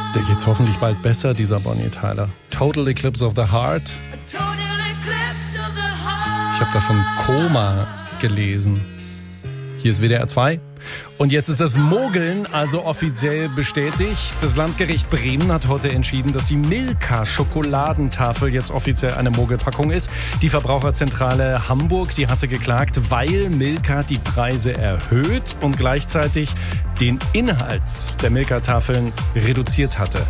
Der geht's hoffentlich bald besser, dieser Bonnie Tyler. Total Eclipse of the Heart. Ich habe davon Koma gelesen. Hier ist WDR 2. Und jetzt ist das Mogeln also offiziell bestätigt. Das Landgericht Bremen hat heute entschieden, dass die Milka-Schokoladentafel jetzt offiziell eine Mogelpackung ist. Die Verbraucherzentrale Hamburg, die hatte geklagt, weil Milka die Preise erhöht und gleichzeitig den Inhalt der Milka-Tafeln reduziert hatte.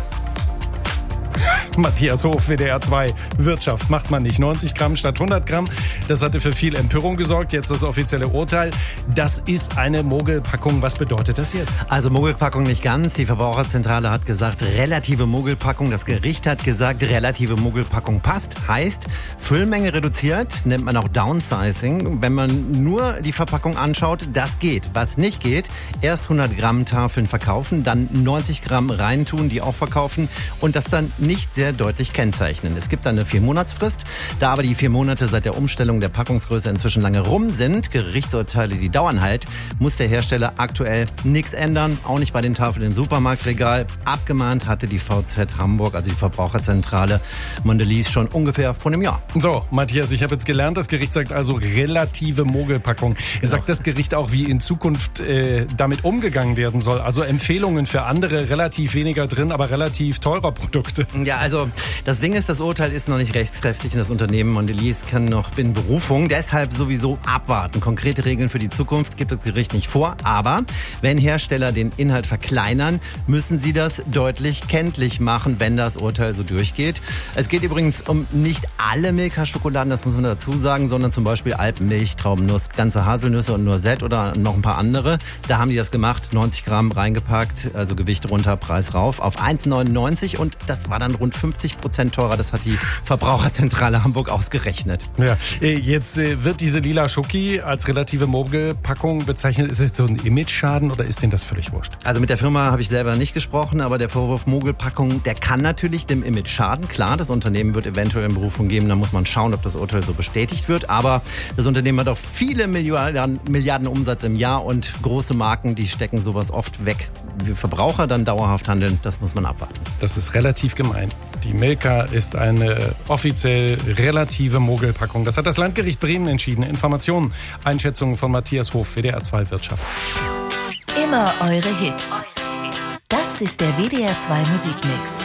Matthias Hof, WDR 2. Wirtschaft macht man nicht. 90 Gramm statt 100 Gramm. Das hatte für viel Empörung gesorgt. Jetzt das offizielle Urteil. Das ist eine Mogelpackung. Was bedeutet das jetzt? Also Mogelpackung nicht ganz. Die Verbraucherzentrale hat gesagt, relative Mogelpackung. Das Gericht hat gesagt, relative Mogelpackung passt. Heißt, Füllmenge reduziert, nennt man auch Downsizing. Wenn man nur die Verpackung anschaut, das geht. Was nicht geht, erst 100 Gramm Tafeln verkaufen, dann 90 Gramm reintun, die auch verkaufen und das dann nicht sehr deutlich kennzeichnen. Es gibt eine 4-Monatsfrist. Da aber die 4 Monate seit der Umstellung der Packungsgröße inzwischen lange rum sind, Gerichtsurteile, die dauern halt, muss der Hersteller aktuell nichts ändern. Auch nicht bei den Tafeln im Supermarktregal. Abgemahnt hatte die VZ Hamburg, also die Verbraucherzentrale Mondelez, schon ungefähr vor einem Jahr. So, Matthias, ich habe jetzt gelernt, das Gericht sagt also relative Mogelpackung. Genau. Sagt das Gericht auch, wie in Zukunft damit umgegangen werden soll? Also Empfehlungen für andere, relativ weniger drin, aber relativ teurer Produkte. Ja, also das Ding ist, das Urteil ist noch nicht rechtskräftig und das Unternehmen Mondelez kann noch in Berufung. Deshalb sowieso abwarten. Konkrete Regeln für die Zukunft gibt das Gericht nicht vor. Aber wenn Hersteller den Inhalt verkleinern, müssen sie das deutlich kenntlich machen, wenn das Urteil so durchgeht. Es geht übrigens um nicht alle Milka-Schokoladen, das muss man dazu sagen, sondern zum Beispiel Alpenmilch, Traubennuss, ganze Haselnüsse und Noisette oder noch ein paar andere. Da haben die das gemacht, 90 Gramm reingepackt, also Gewicht runter, Preis rauf auf 1,99 und das war dann rund 50% teurer. Das hat die Verbraucherzentrale Hamburg ausgerechnet. Ja, jetzt wird diese lila Schoki als relative Mogelpackung bezeichnet. Ist es so ein Image-Schaden oder ist denen das völlig wurscht? Also mit der Firma habe ich selber nicht gesprochen, aber der Vorwurf Mogelpackung, der kann natürlich dem Image schaden. Klar, das Unternehmen wird eventuell in Berufung geben. Da muss man schauen, ob das Urteil so bestätigt wird. Aber das Unternehmen hat auch viele Milliarden Umsatz im Jahr und große Marken, die stecken sowas oft weg. Wie Verbraucher dann dauerhaft handeln, das muss man abwarten. Das ist relativ gemein. Die Milka ist eine offiziell relative Mogelpackung. Das hat das Landgericht Bremen entschieden. Informationen, Einschätzungen von Matthias Hof, WDR 2 Wirtschaft. Immer eure Hits. Das ist der WDR 2 Musikmix.